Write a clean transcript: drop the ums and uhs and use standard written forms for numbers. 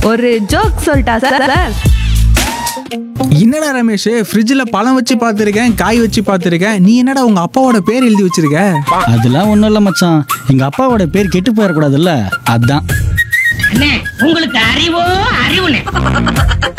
ஒரு ஜோக் சொல்லிட்டா சார்? என்னடா ரமேஷ், ஃப்ரிட்ஜில் பழம் வச்சு பார்த்துருக்கேன், காய் வச்சு பார்த்துருக்கேன், நீ என்னடா உங்க அப்பாவோட பேர் எழுதி வச்சிருக்க? அதெல்லாம் ஒன்றும் இல்லை மச்சான், எங்கள் அப்பாவோட பேர் கெட்டு போயிடக்கூடாதுல்ல, அதான். உங்களுக்கு அறிவோ அறிவுனே.